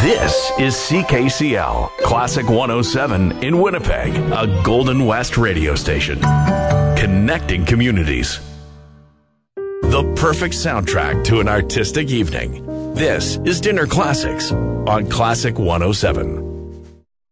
This is CKCL, Classic 107 in Winnipeg, a Golden West radio station. Connecting communities. The perfect soundtrack to an artistic evening. This is Dinner Classics on Classic 107.